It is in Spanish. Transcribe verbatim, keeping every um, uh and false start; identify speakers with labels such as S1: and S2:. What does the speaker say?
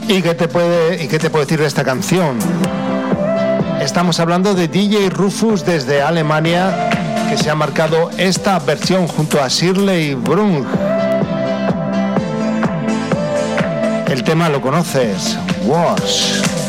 S1: ¿Y qué te puede, y qué te puedo decir de esta canción? Estamos hablando de D J Rufus desde Alemania, que se ha marcado esta versión junto a Shirley Brunk. El tema lo conoces, Wash.